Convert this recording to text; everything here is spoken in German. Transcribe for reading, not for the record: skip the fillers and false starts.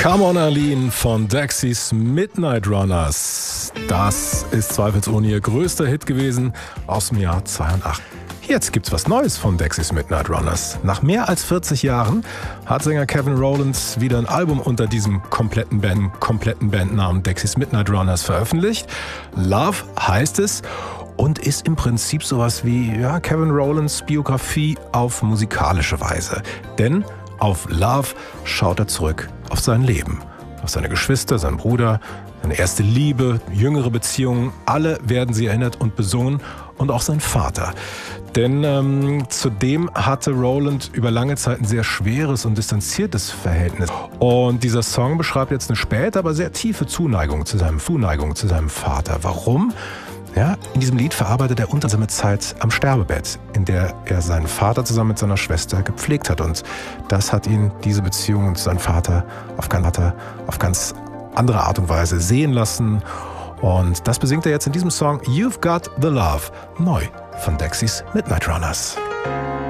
Come on Arlene von Dexys Midnight Runners. Das ist zweifelsohne ihr größter Hit gewesen aus dem Jahr 82. Jetzt gibt's was Neues von Dexys Midnight Runners. Nach mehr als 40 Jahren hat Sänger Kevin Rowlands wieder ein Album unter diesem kompletten Bandnamen Dexys Midnight Runners veröffentlicht. Love heißt es und ist im Prinzip sowas wie Kevin Rowlands Biografie auf musikalische Weise. Denn auf Love schaut er zurück auf sein Leben, auf seine Geschwister, seinen Bruder, seine erste Liebe, jüngere Beziehungen. Alle werden sie erinnert und besungen und auch sein Vater. Denn zudem hatte Rowland über lange Zeit ein sehr schweres und distanziertes Verhältnis. Und dieser Song beschreibt jetzt eine späte, aber sehr tiefe Zuneigung zu seinem Vater. Warum? Ja, in diesem Lied verarbeitet er seine Zeit am Sterbebett, in der er seinen Vater zusammen mit seiner Schwester gepflegt hat. Und das hat ihn, diese Beziehung zu seinem Vater, auf ganz andere Art und Weise sehen lassen. Und das besingt er jetzt in diesem Song You've Got the Love, neu von Dexys Midnight Runners.